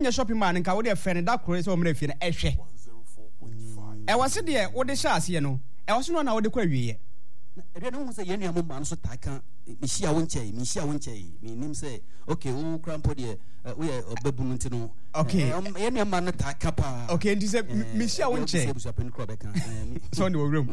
wonya shopping man nka wo de friend da kro se wo mra fie na ehwe 104.5 e wase de wo de sha ase no e wase no na wo de kwa wiye ere no say yenu amoma no so taka mi hia wo nchei mi nim say okay wo crampo de we obabunu nti no okay yenu amoma no taka pa okay ndi say mi hia wo nchei so ndi wo room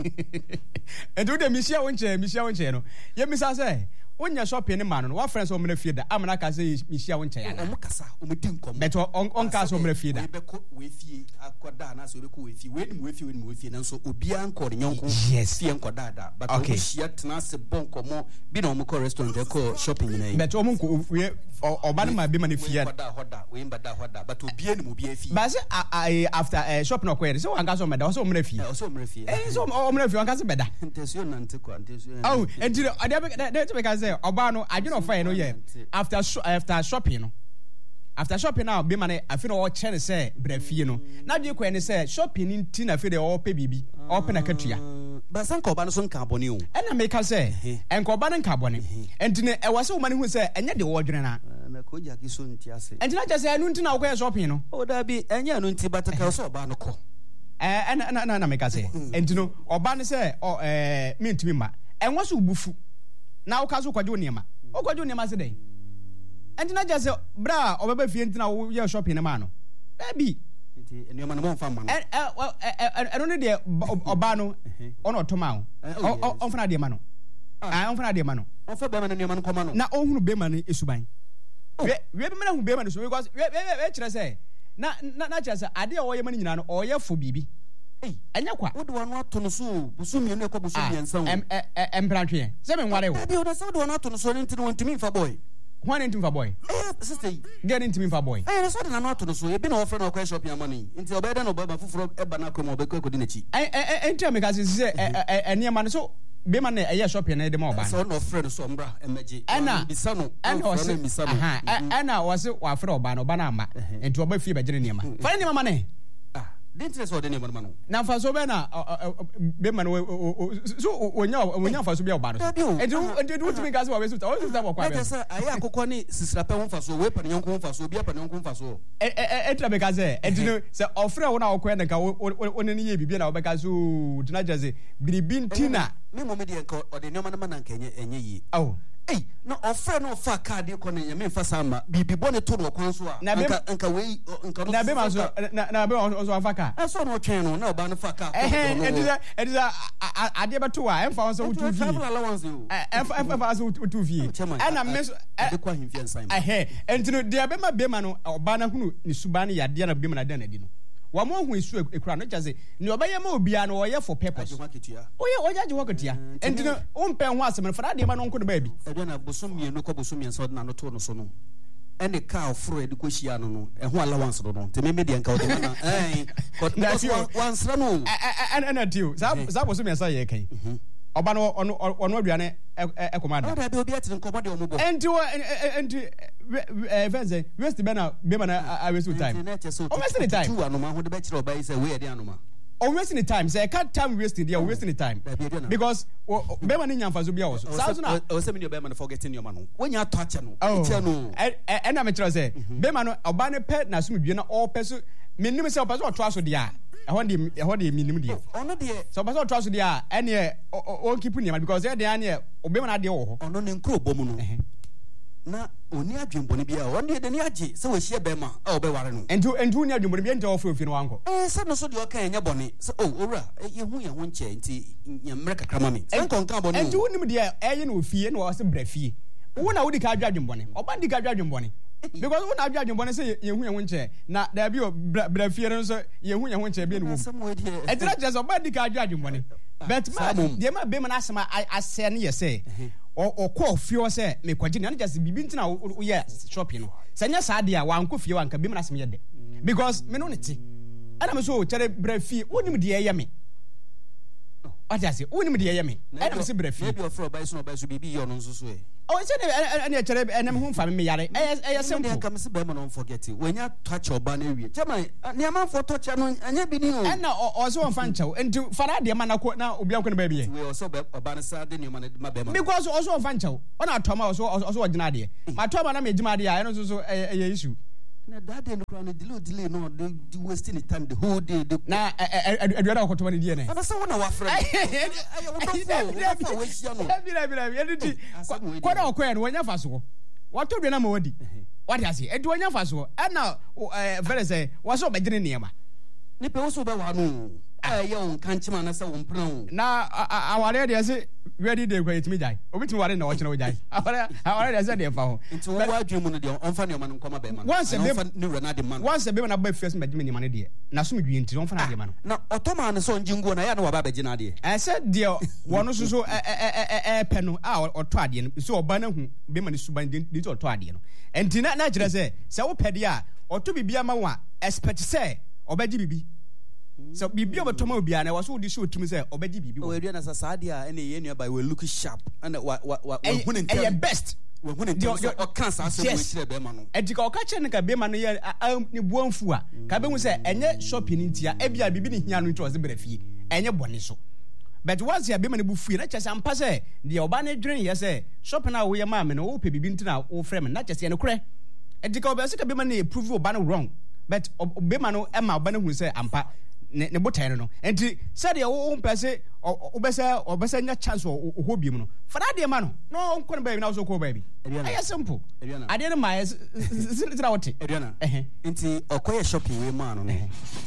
endo de mi hia wo nchei no ye mi sa say wonya shopping man no wa friends o mra fie da amana ka say mi hia wo nchei ana o kasa o medi nkom beto on ka so mra fie da we fie akoda na so be ko we fie we ni we fie nanso obia nkore nyonko fie nkoda da but o hia tena se bonkomo bi na o mo restaurant e ko shopping na yi beto o mo ko we oba na ma be man fie hoda we mbada hoda but obia ni mo bia fie ba say after shopping no kwere so wan ka so meda so mra fie so mra fie so o mra fie wan ka so beda intensio na nteko intensio oh enti ade be ka say oba no adweno fa no ye after shopping no after shopping now be man afi no o chere say bra fie no na dwe kwa ni say shopping nti na fi de o pe bibi o pe na katua ba san ko ba no so nka abone o ena me ka say enko oba no nka abone enti ne e wase wo man hu say enye de wo dwene na ko ja ki so nti ase enti na je say anu nti na wo kwa shopping no o da bi enye anu nti bataka so oba no ko na me ka say enti no oba no say me ntimi ma enwo so bufu na wo ka so kwaje oniema o kwaje oniema se dey enti na je say bra obeba fie enti na wo ye shopping na ma no baby enti eniema no mo fa ma no eno ne de oba no ono toma o on fana de ma no on fana de ma no on fa be ma no eniema no koma no na ohunu be ma no esuban we be ma no hu be ma no so because we kire say na kire say ade o ye ma no nyina no o ye fo bibi enya kwa wode wano ato no so busumi no ekọ busumi ensa wo embrantwe se me nware wo bi o da se wode wano ato no so ntini wontimi mfa boy hwan ntimi mfa boy sister get ntimi mfa boy so de na ato no so e bi na ofre na okwa shop yamani nti obeda na obaba fufuro eba na akoma obekọ ekodi na chi enti me ka se enia ma no so be ma na eye shop na de ma oba so no ofre so mbra emeji bisa no ana wase wa ofre oba na oba na ama enti oba fie be gire niam fa niam ma ne didn't say any man. Now for so bena beman so onya for so be oba no. E do to me gas wa we so ta so kwa. Let say aya akokọ ni sisirape ho fa so we pa nyonko ho fa so obi pa nyonko ho fa so. Tra be gas e do say ofre wo na okọ na ka woni ye bibia na obeka so dina jaze biribin tina. Me mo me de enko ode nyoma na na nka enye yi. Oh. Hey, no offer no fa card ko na nyame fa sama bibi bone to no kwan so a nka we nka no na be ma so na be so fa ka so no twen no na oba no fa ka ediza ade beto a emfa so utu fi travel allowance o emfa so utu fi na me so de kwa himfi ensan entino de be ma be ma no oba na hunu ni suba na yade na be ma na de na di no wa mo hu isu ekura no jaze ni obeye ma obia no oye for purpose oye aje waketia entino umpe ho asem no fara de ma no nko de ba bi ede na bosomie no ko bosomie so na no to no so no ene ka ofro ede ko hia no ho allowance no te me media nka o de na wansra no ana tio za bosomie sa ye kai oba no ono aduane ekomanda o da be obi atire nkomode o mo bo enti venze waste be na I waste time o waste the time tu anoma ho de be kire oba yi say we ye de anoma o wasting the time say can't time wasting there wasting the time because be man nyamfa so bia wo so so na o say me no be man forgetting your man when you touch no no na me tell say be man oba ne pe na so me bia na all person me nim say oba so to aso dia ehon de me nim dia ono de so oba so to aso dia ene o keep nyama because e de ane obe man ade wo ho ono ne nkro bom no na oni adwembone bia oni de ni age se wo hie be ma a obe ware no entu ni adwembone bia nta ofo no wanko se no so de o kan enya bone se owura ye hu nche nti nyamre kakra ma me se kon kan bone entu nim de eye na ofie na wo se bra fie wo na wo di ka adwembone oba di ka adwembone because wo na adwembone se ye hu nche na da bi o bra fie no so ye hu nche bia no wo etira just oba di ka adwembone but ma de ma be ma na asema ase ne ye se o call fio say me kwaje na just bibi ntina wo ye shopping no sanya saade a wanko fie wanka bi me na asem ye de because me no neti ana me so chere bra fie wonim de ye me atase wonim de ye me ana me se bra fie maybe offer by so bibi yo no nso so e o se ne chere enam hu fa me yare e simple e kam se be ma no forget when you touch oba na wie chema ne man for touch no anya bi ni o ana o so won fa nchaw enti fara de ma na ko na obi anko na ba bi e we also be oba na sa de ne ma na be ma because o so won fa nchaw ona atoma o so wogina de ma atoma na me jima de a eno so e issue na that day no delay no they wasting the time the whole day na aduada okoto mani die ne ana say wona wa frɛ kwada okoye no wonya fa so wato dwe na ma wadi wadi ase edi wonya fa so na very say wo so begene niema ni pe wo so be wa no ye on kanchima na say wo mpran na aware de say ready dey kwai timi jai obitimi ware na wo chena wo jai aware de say de fa ho nti wo wa dwe mu no de onfa ne ma no nkoma be ma onfa ne wura na de ma no once be na ba first me niema ne de na so medwie nti onfa na de ma no na otoma ne so njingo na ya na wa ba be gina de say de wono so pe no oto ade no so oba na hu be ma ne suban de to oto ade no enti na kire say wo pede a oto bibia ma wa expect say obaji bibi so bibi obetoma obi ana waso odi show tumi say obaji bibi o edu na saade a ene ye nua by we look sharp and wa hunu ntem e best we hunu ntem o kan sa asem we kire be ma no edika o ka kire ne ka be ma no ye ni buanfu a ka be hu say enye shopping ntia e bia bibi ni hia no nti o se bere fie enye bone so but once ya be ma ne bu fie na chese ampa say de oba ne dwen ye say shopping a wo ye ma me no wo pe bibi ntina wo frame na chese ne kure edika o be se ka be ma ne prove oba no wrong but be ma no e ma oba ne hu say ampa ne botan no enti said ya wo mpese obesa nya chance o hobi mu no fada de ma no no nko ne baby na so ko baby ay simple ade ne ma sira wote enti okoye shopping we ma no no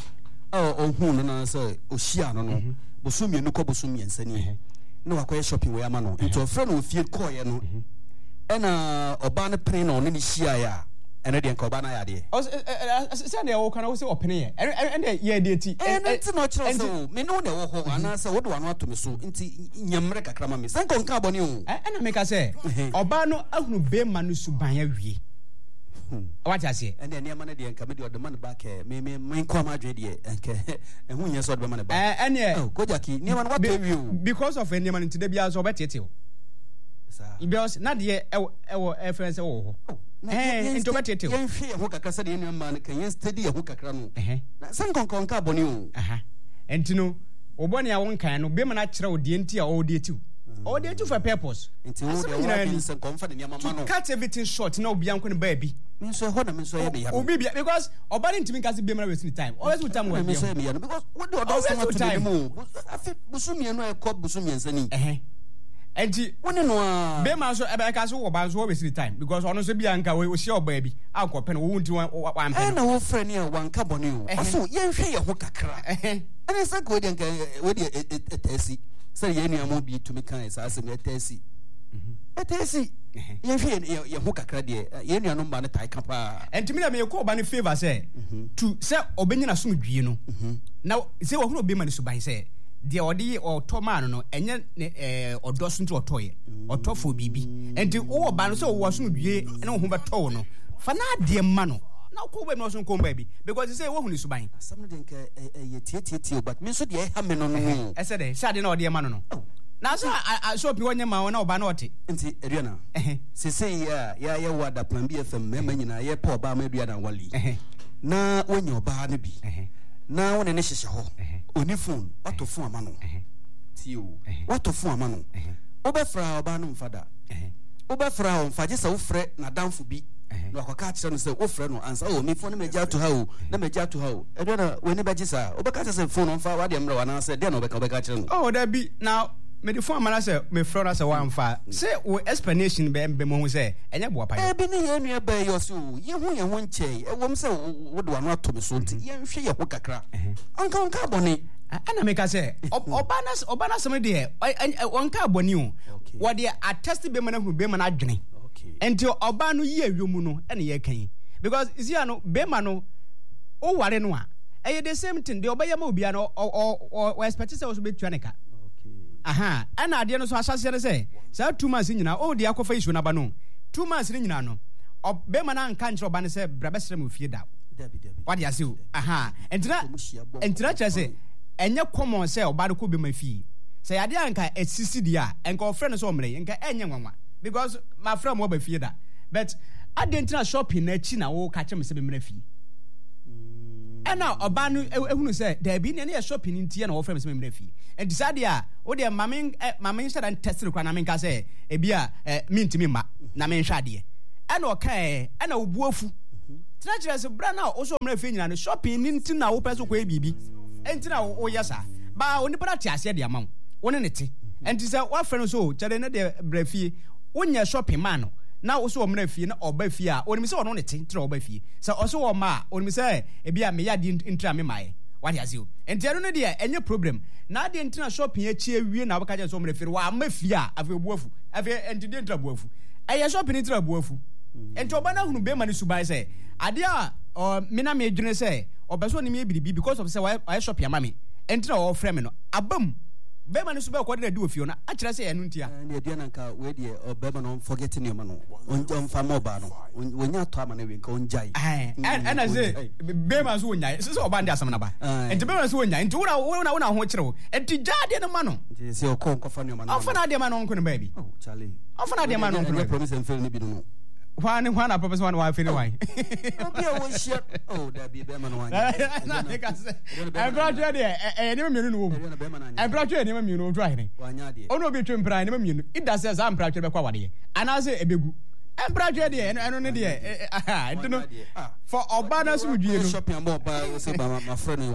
hu no na say ohia no no bosumi enu ko bosumi ensani no wakoye shopping we ama no enti ofre no ofie koye no ena oba ne prin no ne hia ya ene de nkoba na ya de say na wo kana wo say opene ye ene ye de ti enti no kire so me no na wo ho ana say wo do ano ato me so enti nyamre kakra ma me san kon ka boni o ena me ka say oba no ahunu be ma no suban ya wie what you say ene ne ma na de nka me de odman back me ko ma dwe de nka ehun ye so de be ma na back ene ko jaki ne ma no what wie o because of ene ma nti de bia so betete o because na de ewo efense wo ho into betete yen hwe ho kakra se de enu ma no kan yen steady ho kakra no na san kon ka boni o enti no oboni a won kan no be ma na kire o de enti a o de eti o de eti for purpose enti wo de wo bin san kon fa de nyama ma no cut everything short na obi anko ne ba bi min so ho na min so ye be ya obi bia because obani ntimi ka se be ma na waste time always with time min so ye be ya because what do odo so to me mo afi busumi enu e ko busumi ensani enti woni no a be ma so ebe ka so wo ba so waste time because ono so bia nka we share oba bi anko pe no wo nti wan pe na wo frɛ ne a wan ka boni o so ye hwe ye ho kakra ene sa ko de nka we de etasi say ye nua mo bi to me kan sa asem etasi ye hwe ye ho kakra de ye nua no ba ne tai ka pa enti me na me ko oba ne favor say to say obenyina so dwie no na say wo hu obi ma ne so ban say de odi oto man no enye odo so nti otoye otofo bibi enti wo ba no so wo so dwie ene wo ho beto no fa na de ma no na ko be no so ko ba bi because say wo hu ni suban asam no de nka ye tie but me so de ha me no no ese de sha de na odi ma no no na so so pi wonye ma na oba na ote enti eduana se ya wada plan bi fm me nyina ye pa oba ma eduana wali na wonye oba na bi na wona ne hyehye ho oni phone wato phone ama no tio wato phone ama no obefra oba no mfada obefra o mfaje se wo frɛ na danfo bi na akwaka kire no se wo frɛ no ansa o me phone me gya to ha o na me gya to ha o edo na woni beji sa obeka kire se phone mfa wade mra wana se de na obeka kire no oh da bi now me the phone mana se me frɛ na se wa mfa say wo explanation be mo hu se enye bo apa bi ne ye nua ba yo so ye hu nche e wom se wo do anu ato me so nti ye hwe ye ho kakra anka boni ana me ka se oba na some de onka boni o wo de attest be mana hu be mana adwene enti oba no ye awiom no ene ye kan because isi ano be ma no o ware no a eye the same thing de oba ye ma obi ano o expect say o so be tuaneka ana ade no so asase ne say 2 months nyina o de akofa issue na ba no 2 months ni nyina no be ma na nka nkyere oba ne say bra be sere mu fie da what ya say entina che say enye common say oba de ko be ma fie say ade anka esisi dia enka ofre no so omre enka enye nwanwa because my friend mo ba fie da but ade entina shopping na chi na wo ka che me se be mra fie ena oba no ehunu say da bi ne na shopping ntie na wo frɛ me se me mra fie and decide ya o de mamen instead and test the na men ka say e bia mintimi ma na men hwade e na o kan e na obuafu Tena se bra na oso mra fe nyina no shopping ni nti na wo pɛ so kɔ ebibi enti na wo yɛ sa ba oni para te ase de ama wo ne te enti se wa fɛ no so kyere ne de bra fie wonya shopping man no na oso mra fie na oba fie a oni mi se ono ne te tra oba fie se oso wo ma oni mi se ebi a me ya di ntra me mae what has you enti eno ne de enye problem na de ntina shopping echi ewie na baka je so mra fie wa ma fie a afi buafu afi enti de ntra buafu eye shopping ntra buafu enti oba na hunu be ma ne subai se ade a mina me dwene se obeso ni me biribi because of say why shop ya mame enti na o frɛ me no abam be ma ne subai ko de ofio na a kyerɛ se enu ntia na edua na nka we de obema no forgetting your man no on fa moba no wonya to ama na we nka onjai na say be ma so onjai se oba ndi asam na ba enti be ma so onjai enti wona ho kyerɛ enti jade no ma no enti se okɔ nkɔfa ne ma no afa na de ma no nko ne ba bi oh chale afa na de ma no nko ne promise and fail ni bi no Juana purpose one wife anyway. Oh, that be Beman one. I'm glad I never knew. I'm glad you never knew driving. Oh, no, between prime, it does as I'm proud to be quality. And I say a big. I'm proud to and I don't know. I don't know. For Obanas would you shopping more by my friend?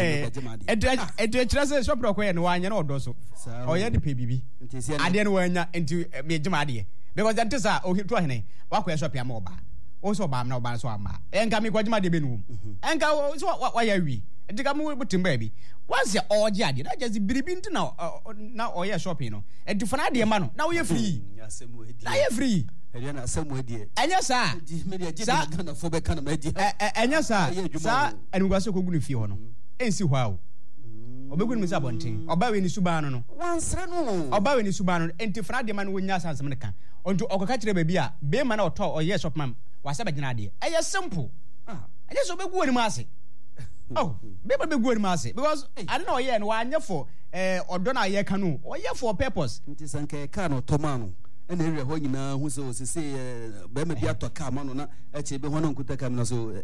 It just shop rock and wine and all those. Oh, yeah, the PBB. I didn't went into me, Jamadi. Because that is oh to hene wa kwa shop ya moba also ba na oba so ama enka me kwajima de benu enka so wa ya wi edika mu butim baby once ya oje ade na just biribi nti na oye shopping no edifo na de ma no na we free na ye free ede na asemu ede enya sa sa na fo be kana ma ede enya sa enugwaso kogu ne fie ho no ensi hwa o obegu ni sabonten oba we ni suba no wansre no oba we ni suba no enti fana de ma no wonya sansem ne kan onto okoka kire ba bia be ma na oto oye shop man wasa bagina de eye simple eye so begu oni ase oh be ba begu oni ase because I don't know oye no wanye for odo na ye kan no oye for purpose nti sanka ka no to ma no ene ere ho nyina hu se se be ma bia to ka ma no na eche be ho no nkuta ka na so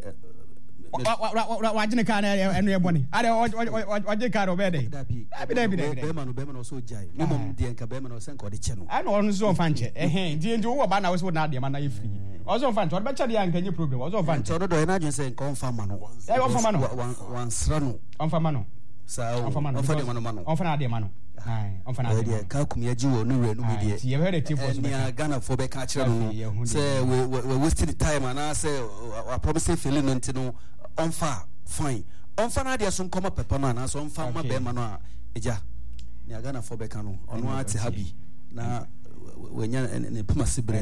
wajine ka na enu ye boni ade waje ka ro be de be ma no so jai no mom de nka be ma no senka o de che no ana onu so fanche ndi wo ba na wo so na de ma na ye free ozo fanche o be cha de ya nka nye program ozo fanche to do na adwen se nka on fa ma no on fa ma no wansra no on fa ma no sa on fa de ma no on fa na de ma no on fa na de ka kum ya ji wo no we no we de ye heard it for so be Ghana for be ka kire no say we wasting the time and I say I promise feeling nti no on fa fine on fa na de so nkoma pepa no na so on fa ma be ma no a eja ni Ghana for be ka no ono ati habi na wenya ne puma sibre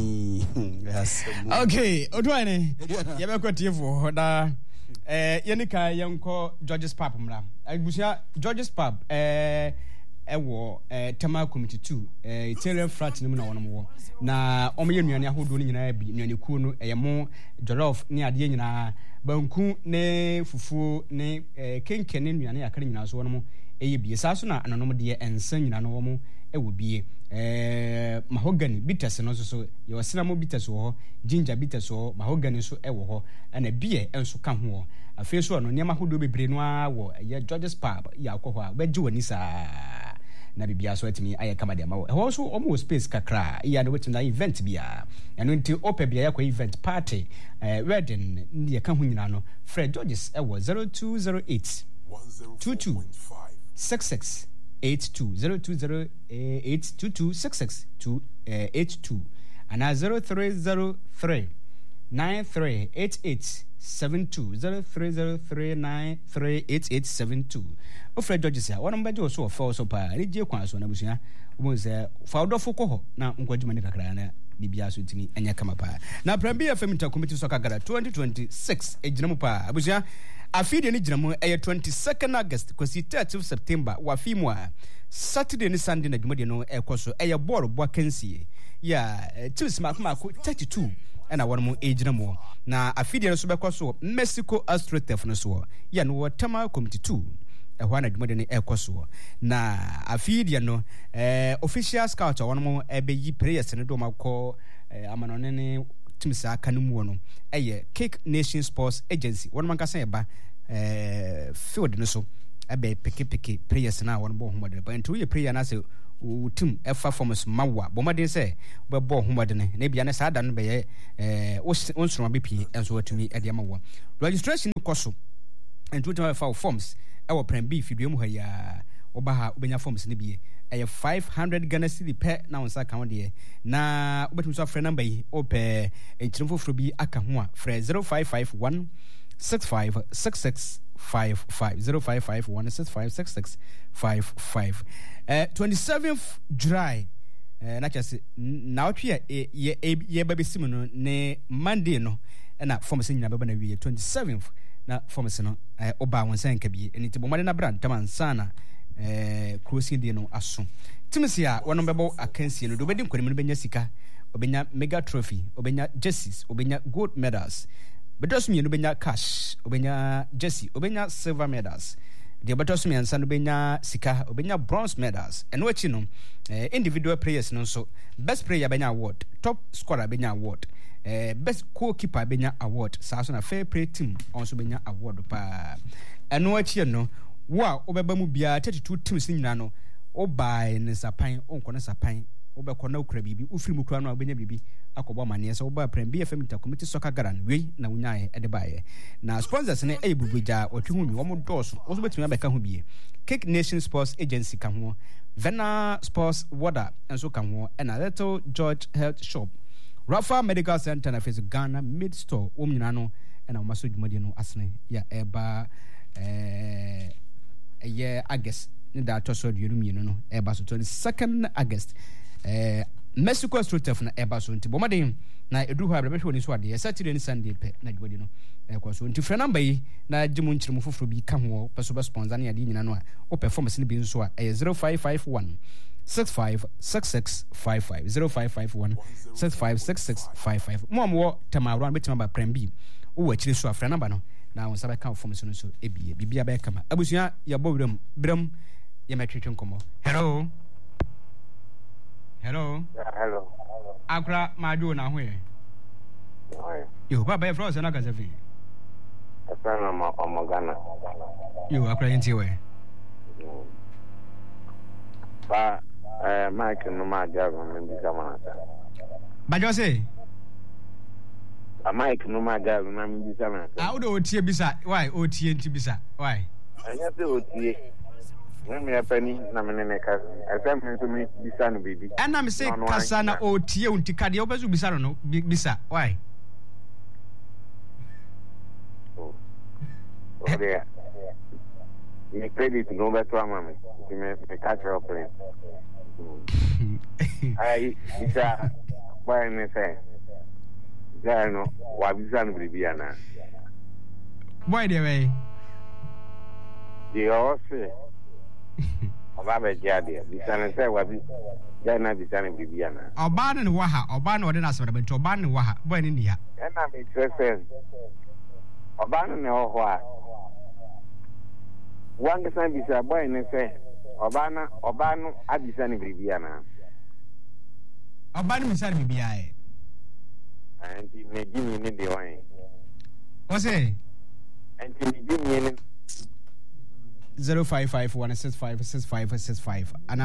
yes okay odwane ye be kwatifo da yenika yenko George's Pub mra abusia George's Pub ewo tema committee 2 Italian frat nim na wonom wo na omoye nnuane ahodo ni nyina bi nnuane ku no eyemo jollof ni ade nyina banku ne fufuo ne kenkene nnuane yakare nyina so wonom eye bie sa so na anonom de ensa nyina no womo ewo bie mahogany bitters no so ye wasinamo bitters wo ginger bitters wo mahogany so ewo ho na bie enso ka ho afi so no niam ahodo bebre no a wo ye George's Pub ya akọ ho a beji wani sa na bibia so atimi aye kama de ma wo ho so omo space kakra ya no wetin na event bia eno nti ope bia yakọ event party wedding ndi ka ho nyina no Fred George's ewo 0208 22 66 820208226682 and 0303 938872 Ofred Georges ya wona mbaje so ofa so pa ni je kwan so na busia wo se fa odofo ko ho na nkwadwuma ni kakra na bibia so timi anya kama pa na Premier FM Committee so kagara 2026 ejinamu pa abusia afide ni jinamu 22nd August kwasi 30 September wa fimwa Saturday ni Sunday na dwumade no ekoso ball bwa kansie ya tisma kuma 32 na wonmo ejinamu na afide no so bekoso Mexico Astrotef no so ya no Tema Committee 2 ehwana dwumade no ekoso na afide no official scout wonmo ebeyi prayers no do makọ amanone ne timisa aka no mu no Cake Nation Sports Agency won man ka say ba field no so ebe peke prayers na won bo ho model but into ye prayer na say utum efa forms mawa bomade say bebo homodene na bia na sada no be onsroma bepi enso watumi ade mawa registration koso and 225 forms our plan B fidwe mu ha ya obaha obenya forms ne bie 500 Ghana cedi per na onsa kan de na obetum so frɛ number yi opɛ enchiremfo fro bi aka ho a frɛ 0551 656655 0551 656655 27th July na chase na otwe ye babesim no ne Monday no na forms nyina beba na wie 27th na forms no oba won san ka bi eni ti bomade na brand tamansana crossing de no aso timisia wono bebo akansie no do bedi nkwani no benya sika obenya mega trophy obenya jerseys obenya gold medals betos mi no benya cash obenya jersey obenya silver medals de betos mi ansa no benya sika obenya bronze medals eno achi no individual players no so best player benya award top scorer benya award best goalkeeper benya award sa so na fair play team also benya award pa eno achi no wa obeba mu bia 32 teams nyina no obai ne sapan onko ne sapan obekọ na okra bibi ufiri mu kra no obenya bibi akobo mane se oba prem BFM Intercommunity Soccer Garan we na wunyae ede baaye na sponsors ne ebubuja otwe hu wo mo doso wo so betumi abeka ho bie Cake Nation Sports Agency ka ho Vena Sports Water enso ka ho na Little George Health Shop Rafa Medical Center na face Ghana Mid Store nyina no na wo maso dwumade no asene ya eba August ni da to so duenu mienu no eba so 22nd August Mexico Street na eba so nti bomade na edu ho abrebehwe ni so ade Saturday and Sunday pe na dwode no kwa so nti frɛ number yi na gimu nkyiremu foforo bi ka ho pe so be sponsor na ade nyina no a o performance ni bi nso a 0551 656655 0551 656655 mo tamawro an betima ba prem bi o wa kyire so afra number no na won sabe kan form so no so ebie bibia ba kama abusua ya bowram bram ya metwetwe komo hello hello akra madu na ho ye yo baba e froze na gazefi asana ma omogana yo akra yenti we ba Mike no ma jago mbi kama bajo se Mike no ma jago na mbi kama wo do otie bisa why otie nti bisa why anya se otie me ya pani na menene ka asem nso mi bisa no bibi ana me se kasa na otie unti kade obezu bisa no bisa why yeah me credit no beto amame me catch up play ai bisa boy me say no wa bisa no bibi ana boy de way the ose oba be jade bisa no say wa bi na bisa no bibi ana oba no wa ha oba no de na asem de bento oba no wa ha boy ni ni ha na me say oba no ne ho a wanga san bisa boy ne say oba no abisa ne bibia na oba no bisa ne bibia e anti me gini ne de wan o say anti me gini ne 0551656565 and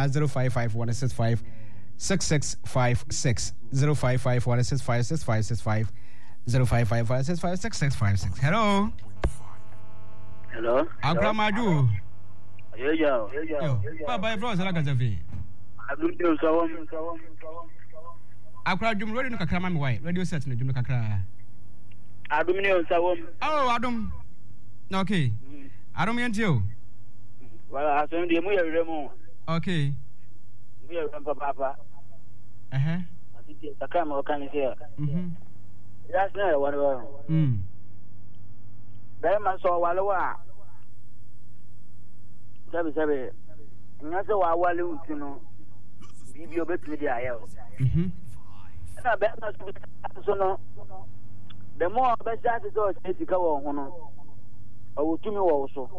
0551656656 0551656565 0551656656 hello akra madu yo baba bro sala gazafi adunde sawon akra dum radio no kakra ma me why radio set no dum no kakra adum ne sawon adum okay adum yentio wala asem de mu yewre mu okay mu yewre papa asiti takama wakani sia yes na wala dai man so wala wa sabe nyase wa wale untino bibi obetumi dia ayo na be na so no the more be chat so sika wo ho no o tumi wo so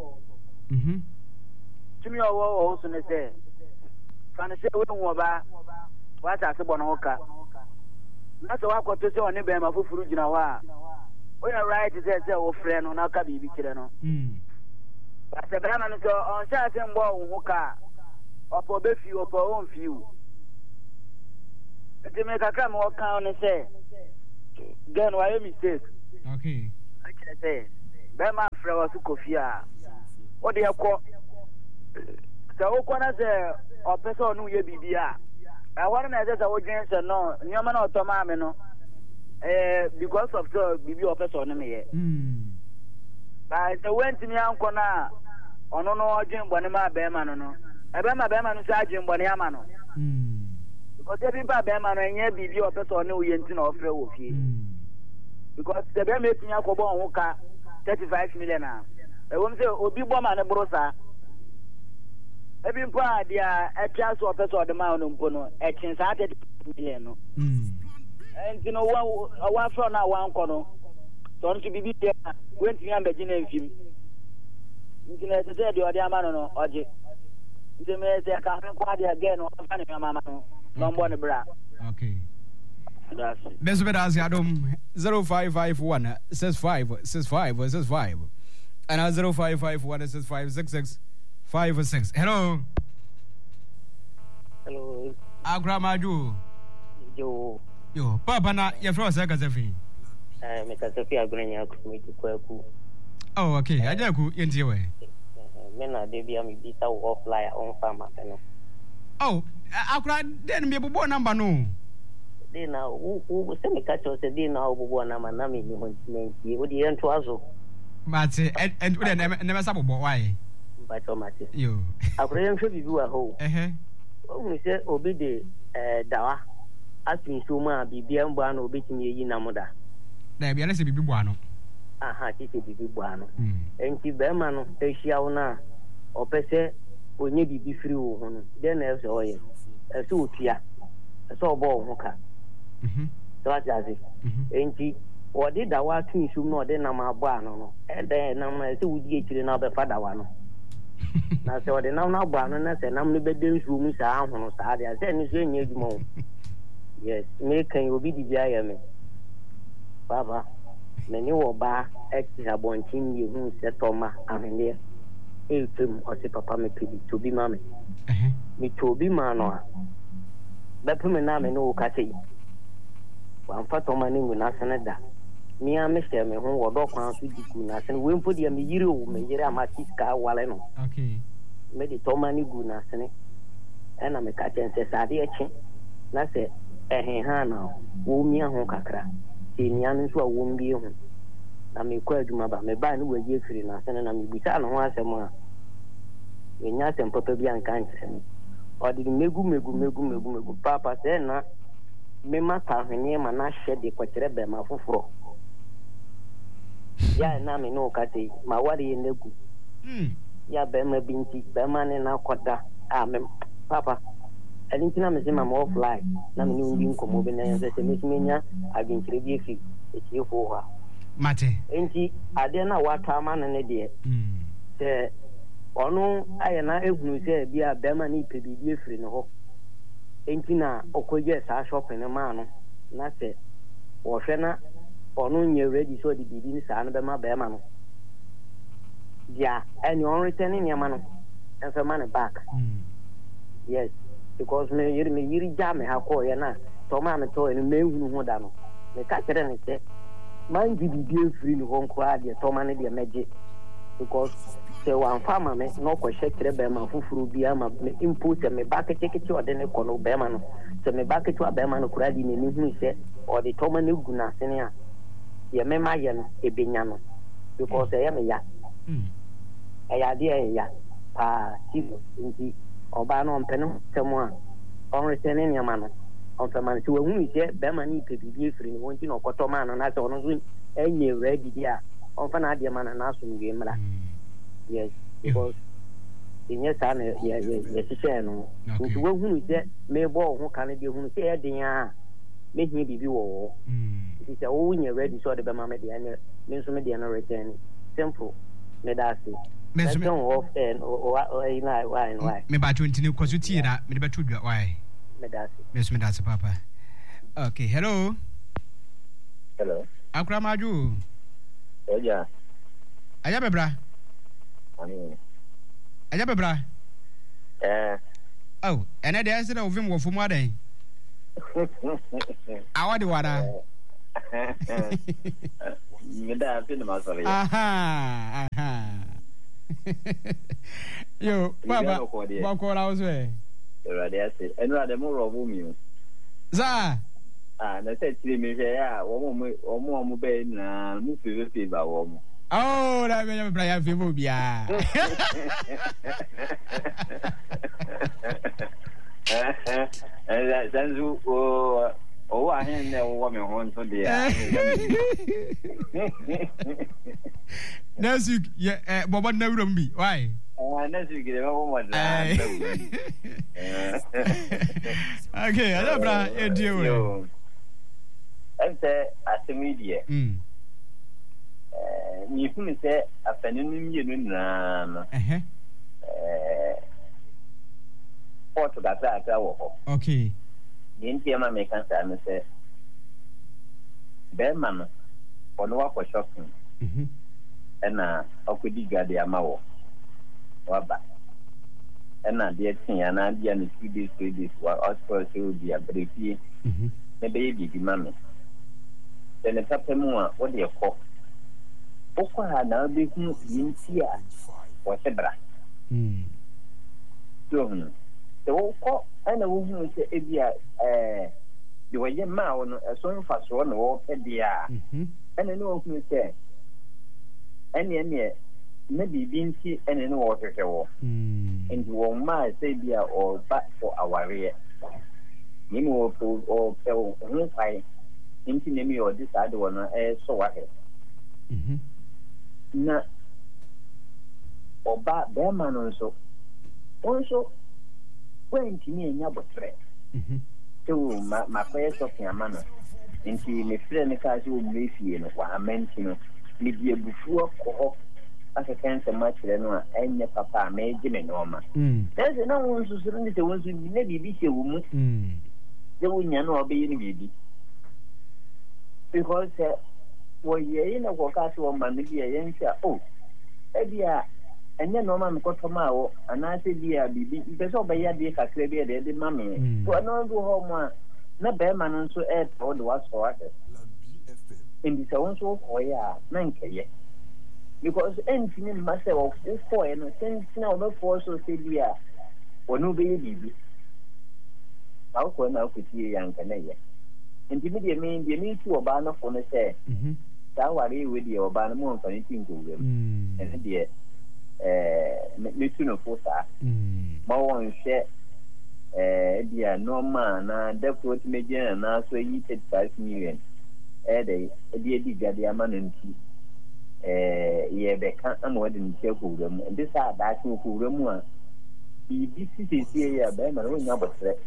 tumi wo so ne se kan se we wo ba wa ta se bono hoka na se wa kwato se oni be ma fufuru gina wa o ya right se o frɛ no na ka bibi kire no ba se bra na no so on sha se mbo wo hoka opo be fi opo on fi u enti me kakra me waka on say gan why mistake okay I can say be ma fra was kofi a o de ekọ so o kwana say o person no ye bibia I want to say o dwen say no nyoma na otoma me no because of the bibi o person no me ye but the went me anko na ono no odwen bone ma be ma no no ebe ma be ma no say adwen bone ama no because every ba be ma no enye bibi o person no ye nti na ofre wo fie because the be me tinya ko bon ho ka 35 million a e won say obi bo ma ne brosa ebi mpo a dia e twa so person de ma no mpo no e kin sa 30 million no enti no wa fro na wa nko no so no bibi dia wenti am be gina mfim nti na se de odi ama no oje nti me se ka nko ade again no fa ne mama no no mbo ne bra okay that's better as Adam 0551 65 and 0551 656656. Hello Agramaju yo papa na your friend say Kazefi me Kazefi agrenya ku me kwaku oh okay aja ku yenti we me na de bia me bi ta wo flyer on farm no oh akura den me bobo number no de na wo se me catch us de na wo bobo number na me ni honti wo de ento azo mate and we never say bobo why but mate yo akura yen hwe bibi wa ho wo se obi de dawa asin so ma bibia mbo ana obetimi yi namuda na bia na se bibi bo ano aha tete bibi bo ano enti be ma no ehia wo na opese onye bibi firi wo ho no de na ese oye ese otua ese obo ho ka so ajaze enti odi dawa tun so no de na ma bo ano no ede na ma ese wudi ekire na obefa dawa no na se odi na na bo ano na se nam ne be de nsu mu sa ahono sa de ase ni so enye adwuma yes me kan obi di bia ya me baba meni wo ba exi abonchin ye hu se toma ahene etum o se papa me pedi to bi ma me me to bi ma no a ba peme na me no ka sei wa mfa toma ni nguna sanada mi a me se me hu wo do kwan so diku na sen we mpo dia me yire o me yire amati ska wale no okay me di toma ni gu na sen e na me ka chen se sa de echi na se ha na wo mi ahon kakra ti ni anu so wo mbi hu na me kwa adwuma ba me ba ni wa ye firi na se na me bisa no ho asem a me nya asem papa bi an kan chen o di megu papa se na me mata hwene ma na hye de kwakere be ma foforo ya na me no ka sei ma ware ye negu ya be ma binti be ma ne na koda a me papa alintina me se ma mo fly na me ni nkomo be na se me smenya aginkire bi efi eti fo ha mate enti ade na wata ma ne de se onu aye na ehunu se bia be ma ni pe bi efiri no ho enti na okoje sa shopping ma no na se wo hwe na onu nye ready so di bibi ni sa no be ma no dia any on returning ya ma no and so man back yes because me yiri jam ha ko ya na to ma me to ni me hunu ho da no me ka kere ne se man di bibi free no ho nko ade to ma ne de meje because se wan farmer me no ko shekere be ma fufuru bi ama me input me ba ke teketi ode ne ko no be ma no se me ba ke to be ma no kura di ne ni hu se ode to ma ne gu na sene a ye me ma ye no ebenya no because e me ya ya de ya pa ti nti oba no mpeno temo a on returning ya ma no on fa man ti wa hu se be ma ni pe bi efiri ni won ti no koto ma no na se ono zo enye ready dia on fa na de ma na so ngue mra yes because inye sa na ye sise no nti wa hu se me bo ho kan de hu se e den a me hie bibi wo nti se wo nye ready so de be ma me de ane me nso me de na return simple me da se me off and why me ba 20 ni kwaso tie na me de ba tudwa why me da se me da se papa okay hello Akramaju oja aya bebra ani aya bebra Oh, and I dare say of him for more day. I want the water. Aha. Yo, Baba, what I was way. And rather more of women. Za. And I said to me, yeah, or more mobile, move to the fever. Oh, that may have played a few movies. And that's who. Oh, I had no woman on for the Next week, yeah, Boba never be. Why? Next week, okay, I don't know. Deal. I say, at the media. You can say, a feminine union. Okay. Yintiama make answer and say, Bearman, or no for shopping. And Okudi the Amao. Waba. And dear thing, and I be 2 days, 3 days, while also will be a baby. Maybe be mammy. Then a couple more, what do you call? Oka now be Yintia or Sebra. So, the old cock and a woman will say, you were your mouth, a song for one or Pedia. And I know who say, any maybe Vinci and in water show. And you won't mind Sabia or back for our rear. You know, or tell whom I intimate or decide one so I have. Na Oba Bearman also. When to me and your threat. So, my first of your manner, and she may friend the casual baby and what I mentioned, maybe a before call as a cancer much than and your papa made Jimmy Norma. There's no one who surrenders the ones who maybe be a woman. The woman or being baby. Because, well, you're in a walk out to a man, maybe a young oh, Edia. And then no man got tomorrow, and I said, dear, because of a year, the mammy. So I don't go home. No bearman and so add all the was for us. In this also, oh, yeah, Nanka, because anything myself, for and since now before so say, dear, or no baby. How can I put you, young Canadian? And the media mean the need to a banner for the say, that worry with your banner month on anything to them. And dear. Mituno Fosa. More share dear no man, and therefore to make and also eated 5 million. A dear digger, the amanity. They can't more than them, and this are that who remove. This is here, Bearman, when you're but threat.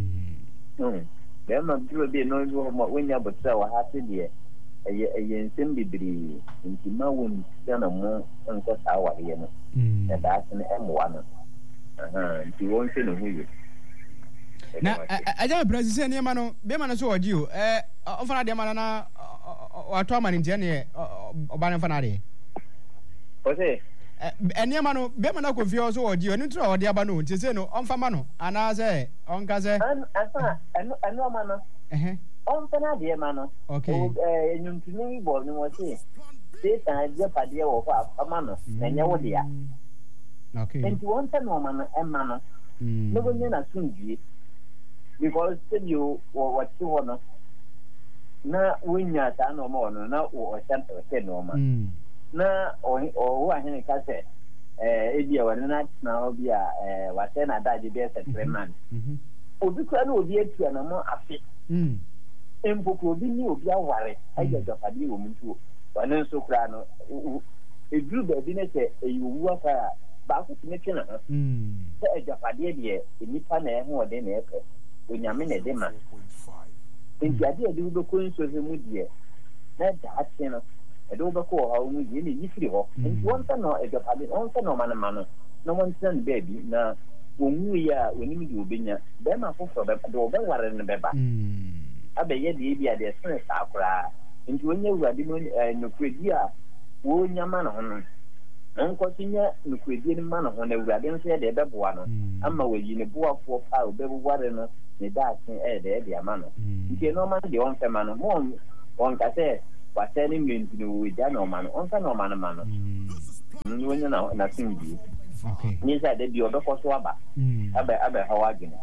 Bearman will be no more when you're but so happy, dear. A yen simply into my wound, done a more uncles our here. And that's an M1. You won't say no who you. Now, I don't present any man, Beman so you. Often the man or Toman in Jenny or Banafanade. Okay. And Yamano, Beman could feel so you and or the Abano, Tiseno, on Famano, and I say, on Gaza. And no manner. On Fanadia manner. Okay. You to me, born was here. This time, your idea of a manner, and your dear. Okay. And you want a woman and manner. No one in soon be because you or what you want. Now, when you're done no more, no, or something, no man. Now, or what I said, if you were not now be a what then I died the best at 3 months. Oh, because I will be to an more affect. And book will be new, be a worry. I get a family woman too. But then so crano, a group of dinner say, you work back to make it. A Japadia, a Nippon air more than ever. When you're in a demand. In the idea, do the coins of the mood, that's the I don't recall how we really usually walk. And one time, a Japan, also no man, no one send baby. Now, when we are, when you do be them are for the door, they were in the baby. I bet ye be at the Sakura. And when you were doing no credit, when your man on nkɔsinya nukwedie no ma no ho na awurade nso yɛ de ɛbɛboa no ama wayi ne boafoɔ pa a wobɛboware no ne daakye ɛyɛ de ama no nti ɛno ɔma no deɛ ɔmfɛ ma no ma ɔnka sɛ wasɛ ne nnwenti no wɔgya na ɔma no ɔmfɛ na ɔma no ma no no wɔnya n'asomdwie nye sɛ da bi ɔbɛkɔ so aba abɛha wo adwene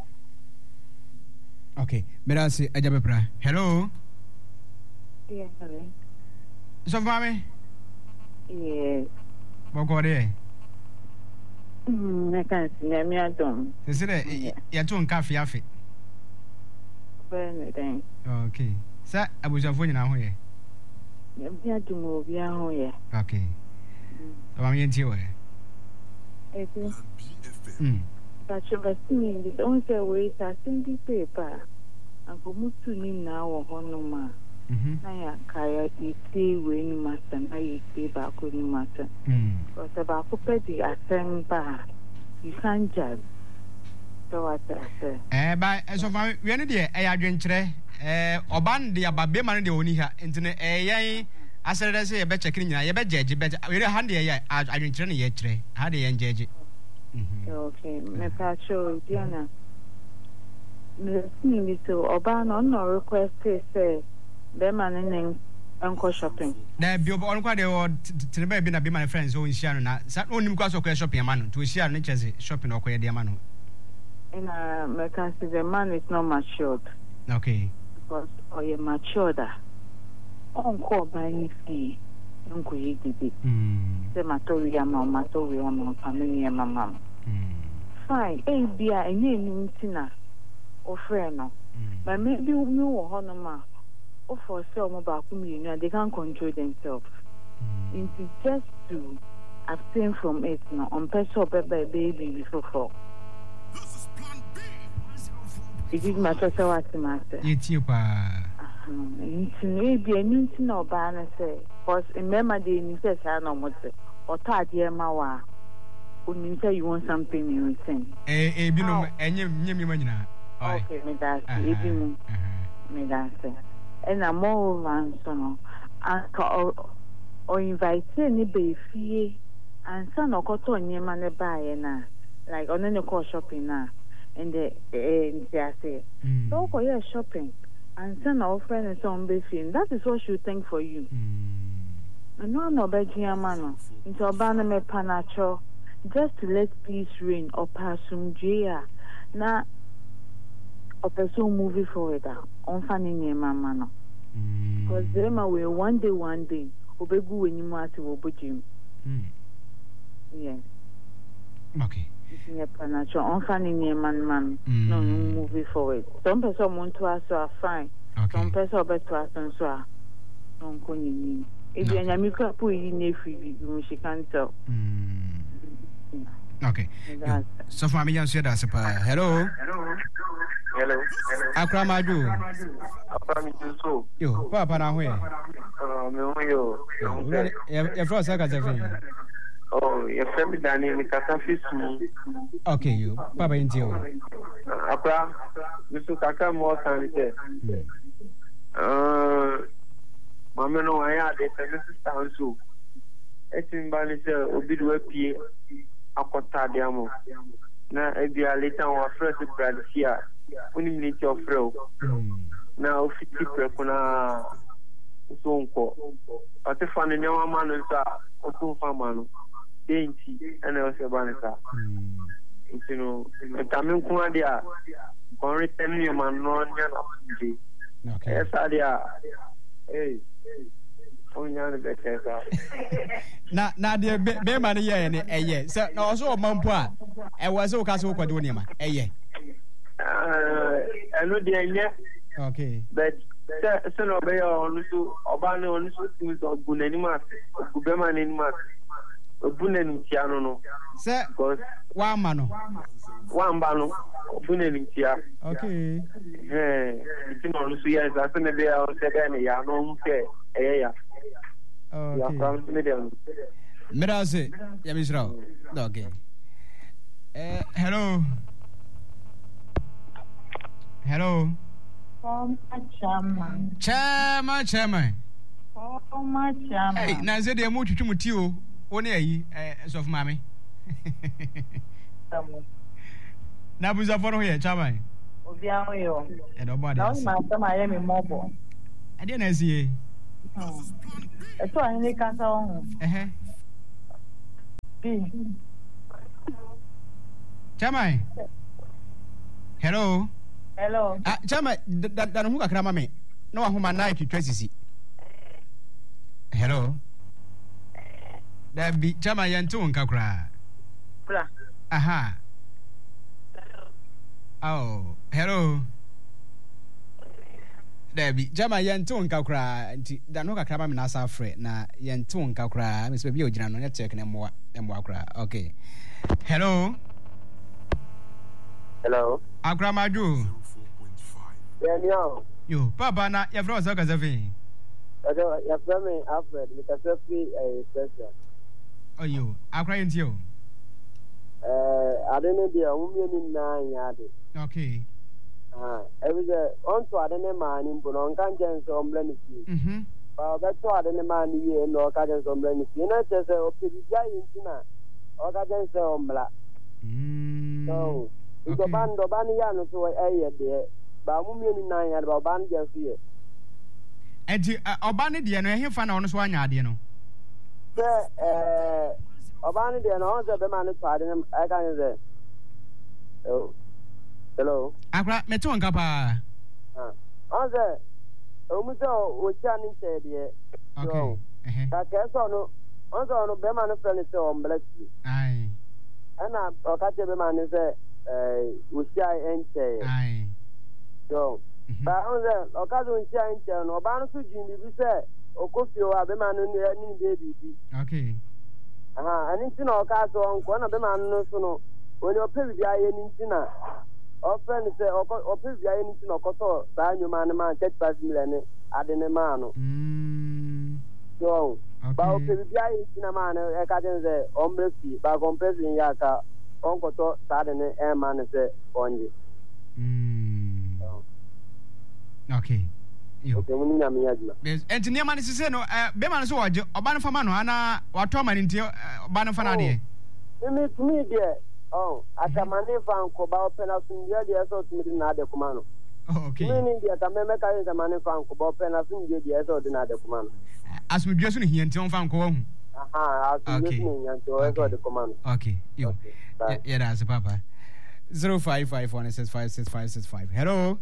okay mera se agya bɛpra hello so fami yes bɔkɔdeɛ I can't see me adom sɛ dɛ yɛto nka afe anything okay sɛ abusuafoɔ nyinaa ho yɛ me adom obi ho yɛ okay so mam yɛntie wɔ but me this on say we are sending paper and go mutu ni na wɔ hɔ no ma na ya kaya ite we ni masa na ite ba ko ni masa because ba ko pe di asem ba you can't judge so what I ba so fa we ne de adwenkyerɛ oban de ababe ma ne de oni ha ntine yɛn asere de sɛ yɛbɛ check ni nyina yɛbɛ judge bet we ha de yɛ adwenkyerɛ ne yɛ kyerɛ ha de yɛn judge okay me pa show Diana me see so oban no request say be man ne enko shopping na bi on kwa de tene ba bi na be man friends o nhia no na sa onim kwa so kwa shopping ma no to nhia no chese shopping okoye de ma no na me can see the man is not matured okay because you matured on ko ba ni fi enko ye dide se matori ama family mama fine bia enye ni ntina o friend no but maybe you wo ho no ma o for sale mo ba ku mi they can control themselves it's just to abstain from it no on person baby before it is my choice what matter it's you pa maybe any no ba na say because remember the ni say say no mo say o ta de ma wa o say you want something in return bi no enye mi ma nyina okay me that ebi mu me that and I'm more than so no or invite ni be fie and son okoto nyema ne buy na like on any call shopping na and the say so go you shopping and son of friend some be fie that is what she think for you and no be jiama into obana me panacho just to let peace reign or pasum jia na a person moving forward on fanning your mama no because them away one day obegu when you want to obujim yes okay yeah panacho on fanning your man no moving forward some person want to ask so fine some person better ask so on koni if you nyami ka pu yi na free you she can tell okay so for me you that hello Akramadu so yo papa na ho me yo e fro sa ka zefe oh ye femi dani mi kasa fisu okay yo papa intio akra misu kaka mo sanite mama no aya de temi stanso etimba ni se obidu apie akota de amo na ebia leta wa fresh bradisia uni minute of fro na ofiti prekuna sonko ate fane nyawa manu sa otu famanu denti ana o se banisa intino tamen kuma dia kon return you man no nya na nje okay esa dia onya ne betesa na de be ma ne ye ne eye se na oso o mampo a e wo se o ka se o kwado ne ma eye eno de enye okay but se no be onu so oba ne onu so timi so gunani ma gube ma ne ma obunani tia no se wa ma no wa mba no obunani tia okay iti no onu so ya za se ne be o se be ne ya no nke ya okay ya from medium mirase ya misra okay hello Chama. Chama. Hey, na ze de mu twetwe muti o. Only a soft mammy. Na buza for here, Chama. And nobody. Miami mobile. I didn't see. I saw any castle. Chama. Hello. Hello. Chama, that who can come me. No one whom I like to Tracy. Hello. That be Chama Yanton Kakra. Aha. Oh, hello. Debbie, Jama Yanton Kakra, Danoka Krabam Nasa Fred, na Yanton Kakra, Miss Baby Ojana, not taking them more and Wakra. Okay. Hello. Hello. Agramadu. Yeah, you, Papa, na your brother Gazavi. Your family, Alfred, because of a special. Oh, you, I'm crying to you. I don't know the woman in 9 yards. Okay. Every day, on to other man in Bonongan on Blenny. That's why the man here no Cajans on Blenny. You know, there's a Pidia in Tina or Cajans on Black. So, it's a band of Baniano to a there, but woman in 9 yards about Bandia here. And Obani, dear, no, he found on one yard, you know. Obani, dear, no, the man is pardon. I can't say. Oh. Hello. Akra meto nkapa. Onse. Omuso o chani tedie. Okay. Ka keso no. Onse no be man friend se o mbleki. Ai. Ana o ka te be man se o chai enche. Ai. So. Ba onse o ka zo chai enche no ba no su jindi bi se o kofi o abe man no ni de bibi. Okay. Ani ti no ka so nko na be man no so no. Oni o pe bi aye ni ti na. Often say, Opus Yain no Coto, Sanyo Man, 35 million, Adenemano. So, Bao Pivia in a man, a cadence, Ombresi, by compressing Yaka, Oncoto, Sadene, Airman, Only. Okay. And to near man is no, Beman so, Obana Famano, Anna, or Toman into Banafanadi. To me, dear. Oh, at a man found Cobalt Penalty, the associate in the command. Okay. Meaning the American is a man found Cobalt Penalty, the associate command. As we just here in Tom Fanco. Okay. The command. Okay. You. Yeah, that's a papa. 0551656565. Hello.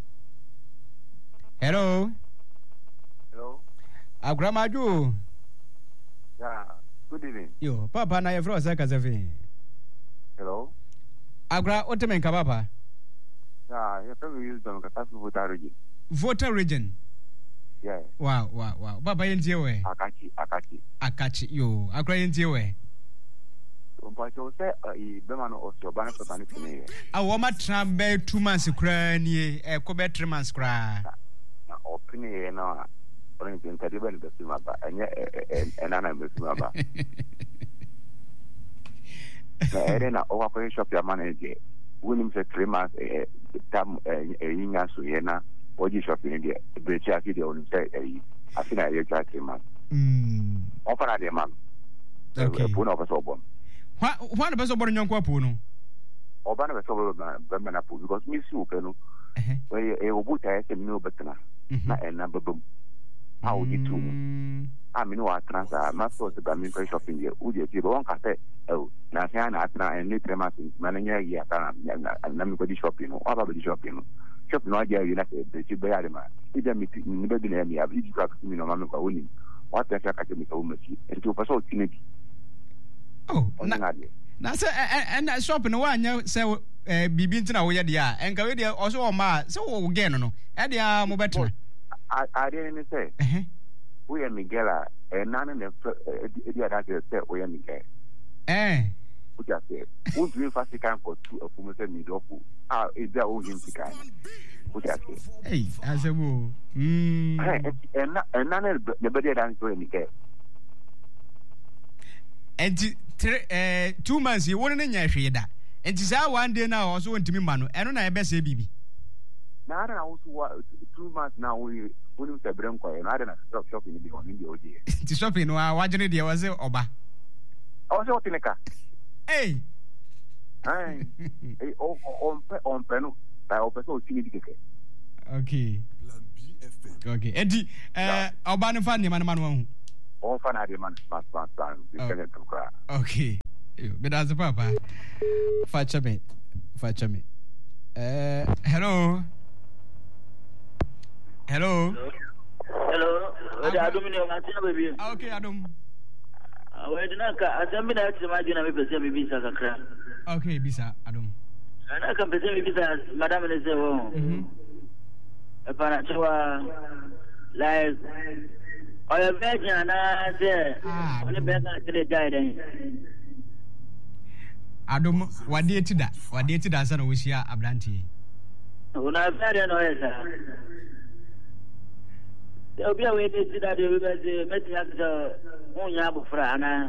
Hello. Hello. Agramadu. Yeah. Good evening. Yo, Papa, na your frozen Kazavi. Hello. Agra Otamen Kabapa. You probably use them because voter region. Voter region. Yeah. Wow. Baba Yentiwe. Akachi. Yo, Agra Yentiwe. Mpacho say Bemano also ban for Banifine. I want my trambe 2 months cranny, a cobe 3 months cry. Opinion, no. Only in Tadiban, the Sumaba, and I'm the Sumaba. Na over shop your manager. William said 3 months tam yinya so yena oji shopping there brecha video on say I think I try 3 months. Offer na the man. Okay. Puno obaso obon. Why the best obon nyanko puno? Obana be so be na pu because me si upenu. We obuta ese mi no betena. Na na babum. How did you? I mean, what transfer, my source of gaming shopping here. Would you give one cafe? Oh, now, and new premise, manager, yeah, and nobody shopping, or about shopping. Shop no idea, you like the Chibayama. If they meet in the beginning, you have each crack to me, no mamma winning. What the heck I can make a woman see, and to pursue Trinity. Oh, now, sir, and that shop in one, you say, be been to know where they are, and go there also on my so again, no, and they are more better. I didn't say. We are Miguel, and none of them said we are Miguel. What I said, who's doing fast can for 2 of whom said me, is their own him to kind. What I said, hey, as a woo, and none of the better than to Miguel. And 2 months you wouldn't in your shade. And it's our 1 day now also went to me, Manu, and I best say, baby. Now, I also 2 months now. We say Bronco, and I don't stop shopping in the OD. To shopping, watching it, was Oba. o se o tineka hey on penu ta o peso o tini dikeke okay edi oba no fa ne man hu on fa na de man pas dikeke to kra okay be da se papa facha me hello Wadi adum ni wanti na baby. Okay, adum. Wadi na ka asambi na ati maji na mepese mi bisa kakra. Okay, bisa adum. Ana ka pese mi bisa madam ne se wo. E para chwa like oya beja na se. Oni bega tele jai den. Adum wadi etida sa na wo hia abrantie. Una bere no esa. Obi a we dey see that we be meeting at the Munya Bufra na.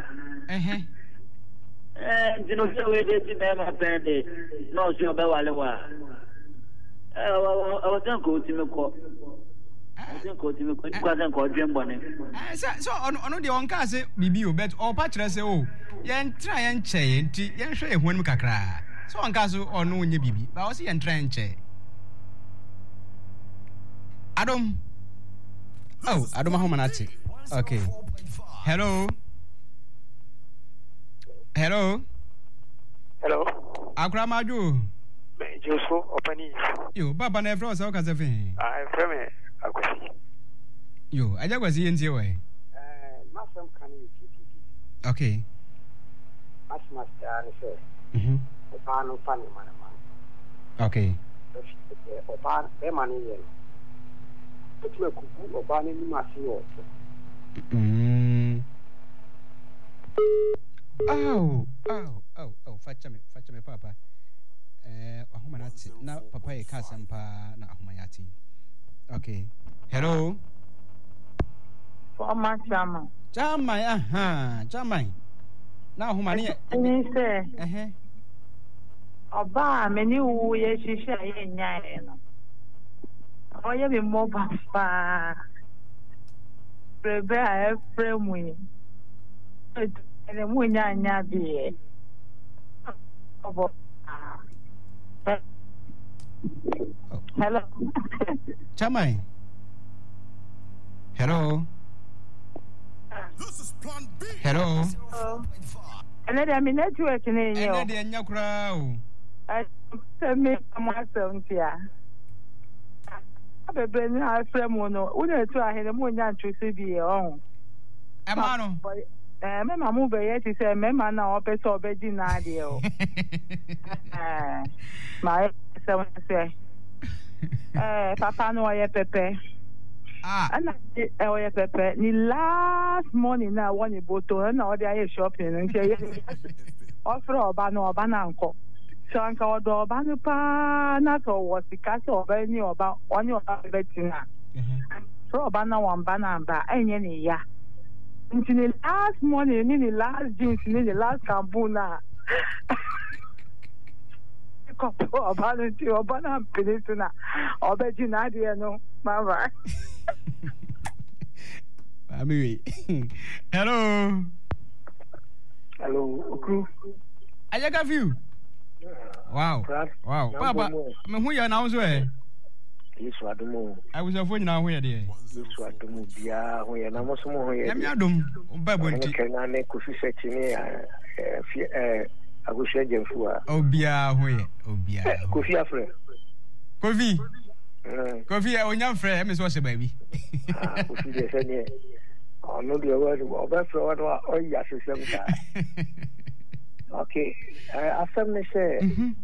Dino se we dey see them append. No so be wale wa. I was go to me ko. I think go to me ko kwa san ko dwembo ne. So ono de on ka se bibi o bet o pa kire se o. Yen tra yen che enti yen hwe ehun mu kakra. So on ka so ono onye bibi. Ba o se yen tra yen che. Adam Oh, I don't know how many. Okay. Hello. Akra Maju. Joso opani. Yo, Baba na fro so ka se fin. Ah, frame akwasi. Yo, aja kwasi entie we. Masam kan yi TTT. Okay. Asma star se. Opa no pani mana. Okay. Opa be mani yen. Kutu kuku oba ni masi wo. Facha me papa. Ahoma nati na papa e kasampa na ahoma yati. Okay. Hello. Former chama. Chama. Na ahoma ni se. Oba meni wu ye shisha ye nyae no. Oye bi mo papa. Prebe a efremu yi. Ene mu nya bi. Obo. Hello. Chamai. Hello. Hello. Ene de mi network ni yo. Ene de nya kura o. Me amasantia. Abebe ni afremu no. Una tu ahene mu nya ntwese bi on. Ema no. Me mamu be ye ti se me ma na opese obeji na ade o. Ma se papa no ye pepe. Ana oye pepe ni last morning na woni boto na o de aye shopping nti ye offer oba na nko. So anka odo oba no pa na so wosika so oba ni oba oni oba betina. So oba na wamba na mba enye ni ya. In the last morning, in the last jeans, in the last campuna. Obana Peninsula, Obejina, no, Mama. Hello. Hello, crew. I got you. Wow. Papa, who you are now? I was a phone now where dear. Wadum bia ho ye na mo so mo ho ye. Yami adum Bible nti. Kenna na kofi search ni agosua jemfu a. Obia ho ye, obia. Kofi afre. Kofi. Kofi e onya frɛ e me so se baabi. Kofi de se ni. Ono de o ba frɛ wa no o ya sesem ka. Okay. After me say.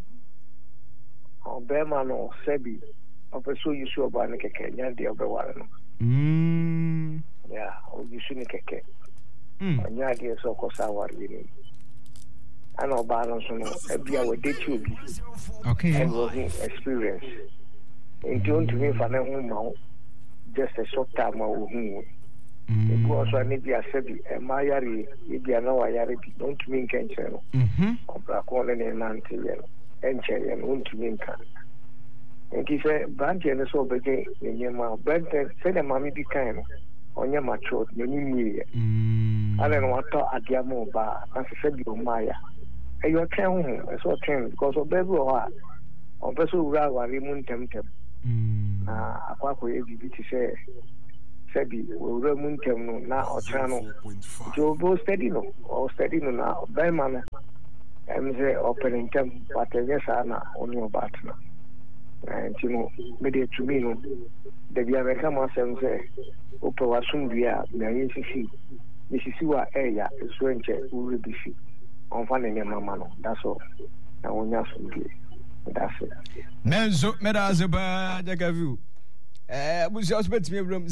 Obema no sebi. Opeso yusu oba ne keke nya de obeware no. Yeah, o yusu ne keke. Nya de so kosa ware ni. Ana oba no so no ebia we date obi. Okay. And was experience. Into me fa na hu ma just a short time o hu. Because I need ya sebi e ma yare e bia na wa yare bi don't mean kenche no. Obra ko le ne nante ye no. Enche ye no don't mean kan. And he said, Branch and so begin in your mouth. But said a mammy be kind. onye mature no ni mi ale no wato adia mo ba na se bi o maya e yo tren ho so tren because o be bo ha o be so wura wari mu ntem na akwa ko e bi ti se bi wura mu ntem no na o tren no jo bo steady no na be man emze opening ntem patenye sana onu batna ntino media to me no de bia be kama semse ope wasundua na yesisi wa eya so enche uri bisi onfa ne mama no that's all na wonya sundue that's it menzo medazeba jagavu busi hospital me room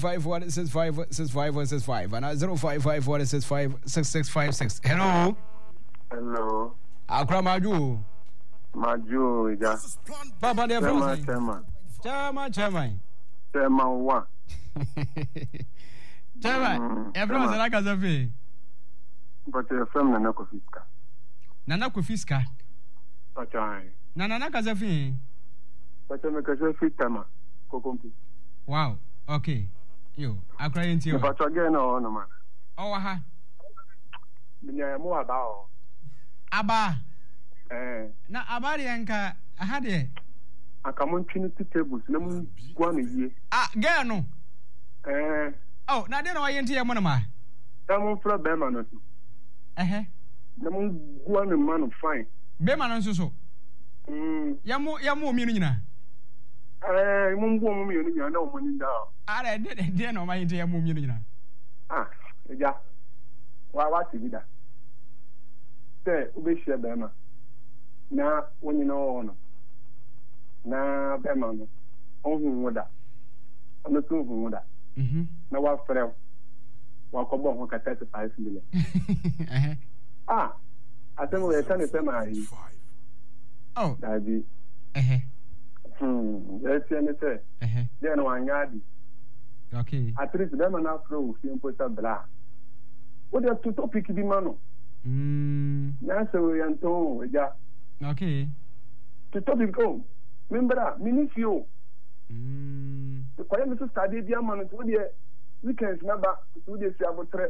0551656565 and 0554656656. Hello Akramaju Maju ija. Papa de France. Chama. Chama wa. Chama. Everyone na kaza fe. But FM na kofiska. Nana kofiska. Pachai. Nana kaza fe. Pacha me kaza fitama. Kokompi. Wow. Okay. Yo, akra yenti yo. Pacha again no man. Oh ha. Binya mo aba. Aba. Na abari yanka ahade akamon twini tables na mun gwa na yie girl no oh na de na wayenti ye monoma ta mun fra be ma no na mun gwa na man fine be ma no so yamu mi no nyina mun gwa mu mi no nyina na o mani da ara de na wayenti yamu mi no nyina eja wa ti bida te ube shia be ma na wonyi na ono na bema no ohun woda ono tu ohun woda na wa frem wa ko bo ho ka 35 million atemo we kan se ma yi dabi yes ene se de no anyadi okay at least bema na pro fi imposta bla wo de to topic bi mano na se we yanto eja. Okay. To topic go. Remember, minifio. The choir Mr. Study the man to the weekends number to the Siabotre.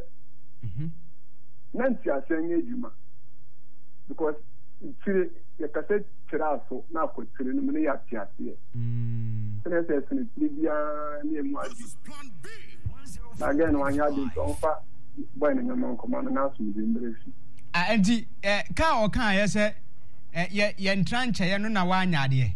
Nancy are saying Juma. Because the cassette Chiraso now could fill in the Yatia here. Senator Libya near Margie. Again, one yard in offer burning among command announcement in the and the car or car, yes, ye ntranche ye no na wanya de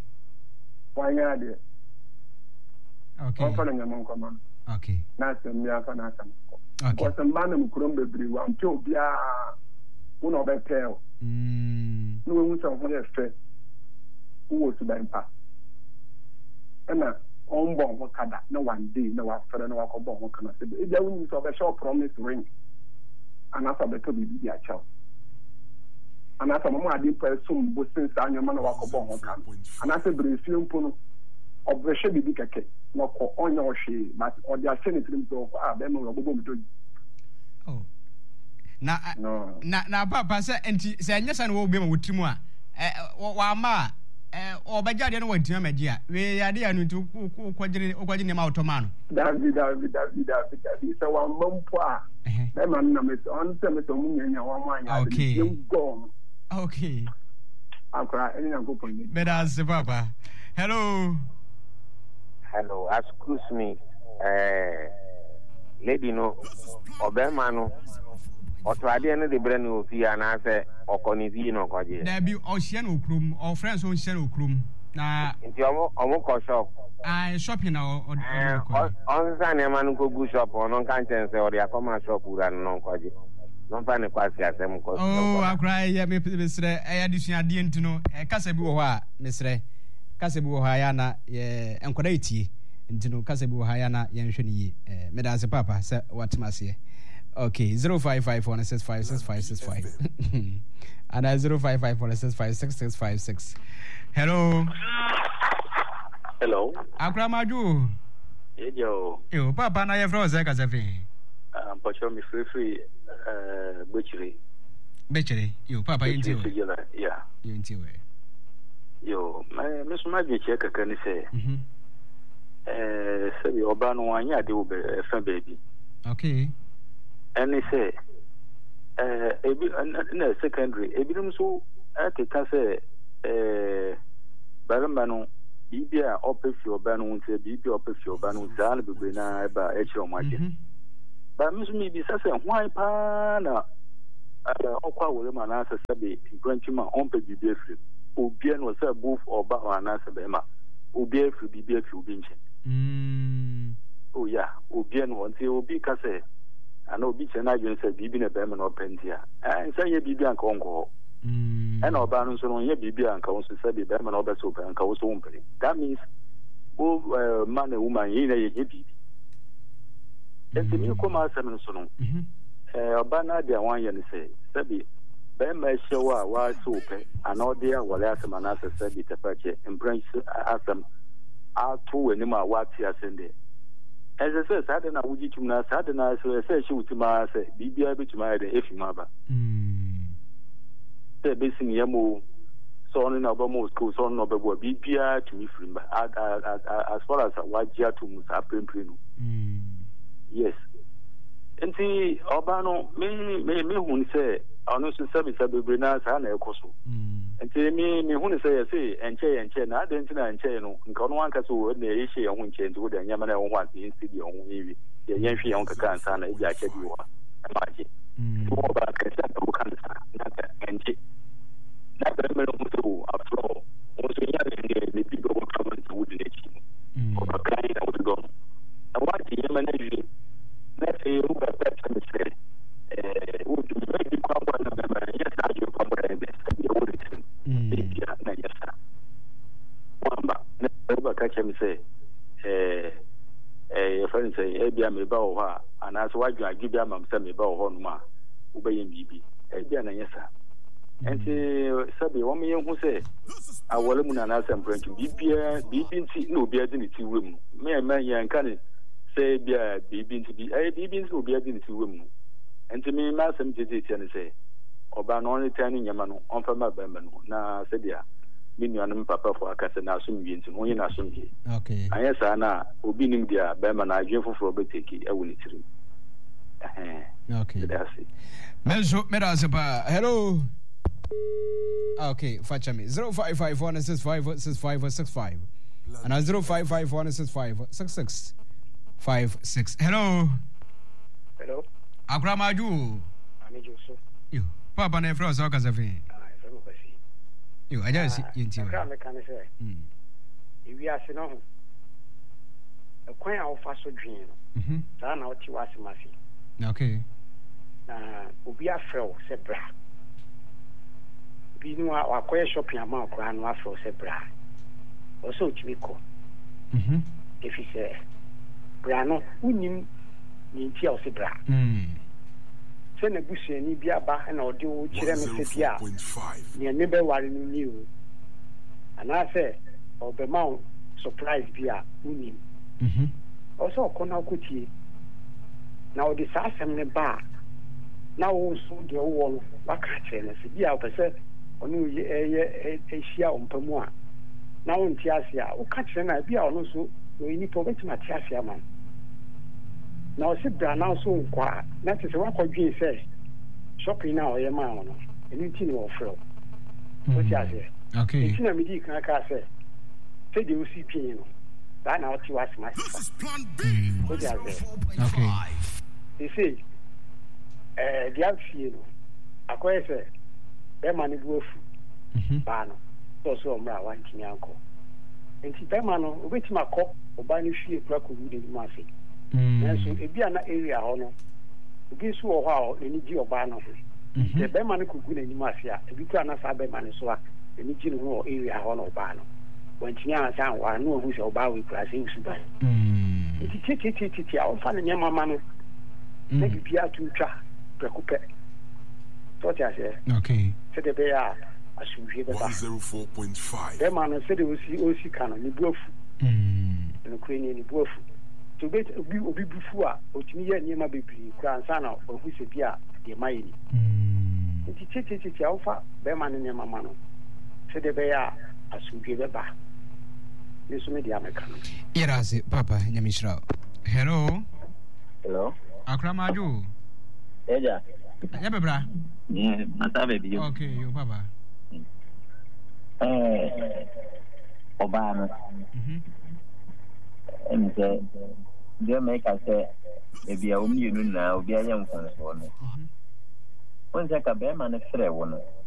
okay offer na mon koma okay na sem ya fa na kan okay ko sem ba na mukrom bebri wa mpe obia wo no be tell no we mu so ho ye fe wo su ban pa na on bon ho kada na one day na wa fere na wa ko bon ho kana se e ja wo ni so be show promise ring anasa be to bi dia chao anasa mama adi person bo since anyoma na wakobo ho kan anasa brefie mpono obreshe bibi keke no ko onye ohwe but odi ase ne trim to be no obobo mdo na papa se enti se anyesa na wo be ma wotimu a wa ma obajade no wantima magi a we yade ya no nti kwagire ne ma automa no david so wa mampo a be ma na me on se me to munyanya wa mwanya okay akra eni na go point beda se papa hello excuse me lady no obema no otwade ne de bre no ofia na se okonizi no koje na bi o hia no okrum o friends o hia no okrum na nti omo ko shop shopping na on sa ne manu ko gu shop on kan chen se ori akoma shop ura no koje no fa ne kwasi asem ko akra ya me mesre ya disua de ntino kasa bi wo ho a mesre kasa bi wo ho ya na enkoda etie ntino kasa bi wo ha ya na ye nhwe ni medase papa se watemase. Okay, 0554656565 and 0554656656. Hello. Akramaju. Yo. Yo, papa na ye froze kazafi. Pacho mi free Bechiri. Yo, papa yinti we. Yeah. Yinti we. Yo, my miss Maggie check can say. Sabi Obano anya de obe fa baby. Okay. And say na secondary ebinom so akeka say baramano bibia opefi obano unse bibia opefi obano zan bebre na eba echi omaje. Ba mi so mi bi say hwan pa na okwa wole ma na say sabi grantima onpe bibia free. Obia no say both oba na say be ma. Obia free bibia free obi nche. Oh yeah, Obian won't say Obi Case. I know beach and I just said Bibi and Beman or Pentia. And say ye Bibi and Congo. And Obanus on ye Bibi and Council said the Beman or Besopa and Council Company. That means both man and woman in a Bibi. And the new commerce and so on. Obana, the one year say, Sabi, Ben may show why soap and all dear while as Manasa said it a purchase and Prince Assam. Are two and my what he has in there. As I said, Sadana would you to Sadana, so I said she would to my say, be able to marry the if mother. Say, basing Yamu, son in Obama school, son of a BPR to me from as far as a white jar to Musa Primo. Yes. And see, Obano may who say, I know to service a Brinas and a Coso. And tell me who say, and Che and Chen, I didn't know and Chen, and Conwanka to the issue on Chen to the Yamana one in studio on Navy, the Yankee on Kakan San, a jacket you are. Imagine. More about Kasan who can and Che. Not the middle after all. Also, young the people who come into wooden or a kind of the gum. I want the Yamana. Let's say who got that to say. Would you make the problem? Yes, I do comprehend this. Catch him say, a friend say, Abia me bow, and as why you give them some me bow on ma, obeying BB, Abia and yes, sir. And say, Sabi, 1 million who say, I will and ask them to BB, no beard in the tea room. Me and man, and can say, BB to be a BB will be in the tea room. And to me, Master and say, Oban only turning Yamano on from my Bemano, na Sedia. Minion papa for a casana soon being to only Nasum. Okay. I yes, Anna, Obinim dia, Beman, I drink for Betiki, I will eat him. Okay. That's it. Hello. Okay, fetch me 0551656565 and 0551656656. Hello. Hello. Agramaju. You. Papa ne froze o kasafi. You, I just see you. I can say. If we are seeing a coin of fast dream, then out to us, Massy. Okay. We are fell, said Bra. We know our coin shopping amount, and one for said Bra. Also, to be called. If he said, Brano, who knew Chelsea Bra. Send a bush and Ibiaba and Audio Chiremia near neighbor Warren new. And I say, or the mount surprise beer, winning. Also, Konakuti. Now, this assembly bar. Now, also the wall, Wakachen, as a beer of a set, or New Year, Asia on Pomoa. Now, in Tiasia, who catch an idea also, we need to wait to my Tiasia man. Now, sit down now so quiet. That is what Quadri says. Shopping now, a man, and you think of flow. What I say? Okay. It's in a medical, like I say. Say the UCP, that now to ask my sister. What I say? Okay. They say, the outfield, I quite say, that man is worth Bano. So, one king uncle. And see, that man, which my cop, or buy you a clock with the Massey. And so, if you are not area, honor, you so a while, you need your banner. The Beman could go in Marcia, if you cannot have a man, so you need to know area honor banner. When Tina sound, I know who's your bow with pricing. If you take it, I'll find a young man. Maybe be out to try, preoccupied. What I say, okay. Said the bear, I should hear the 104.5. The man said it was the OC cannon, the bluff, and Ukrainian bluff. To bet a be before, which me near my baby, grandson or who's a beer, the mighty. It is alpha, Beman and Yamamano. Said the bear, I should give it back. This me the American. Yerasi, Papa, Yamishra. Hello. Hello. Akramaju. Eja. Yabebra. Yeah, mata baby. Okay, you Papa. Obama. And say, they make us say, if you are now, be a young son. Once I can bear man, a fair one.